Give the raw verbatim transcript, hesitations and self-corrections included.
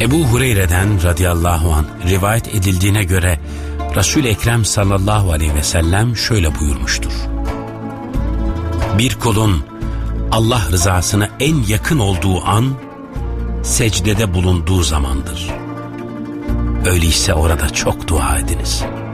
Ebu Hureyre'den radıyallahu anh rivayet edildiğine göre Resul-i Ekrem sallallahu aleyhi ve sellem şöyle buyurmuştur: bir kulun Allah rızasına en yakın olduğu an secdede bulunduğu zamandır. Öyleyse orada çok dua ediniz.